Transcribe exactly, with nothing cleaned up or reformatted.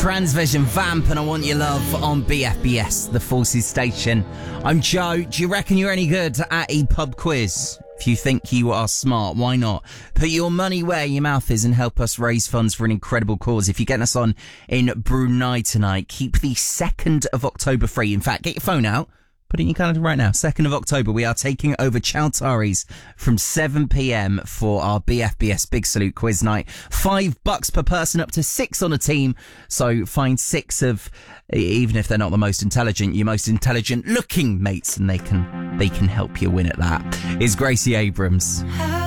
Transvision Vamp and I Want Your Love on B F B S, the Forces Station. I'm Joe. Do you reckon you're any good at a pub quiz? If you think you are smart, why not? Put your money where your mouth is and help us raise funds for an incredible cause. If you're getting us on in Brunei tonight, keep the second of October free. In fact, get your phone out. Put it in your calendar right now. second of October, we are taking over Chowtaris from seven p.m. for our B F B S Big Salute Quiz Night. Five bucks per person, up to six on a team. So find six of, even if they're not the most intelligent, your most intelligent looking mates, and they can they can help you win at that. Is Gracie Abrams.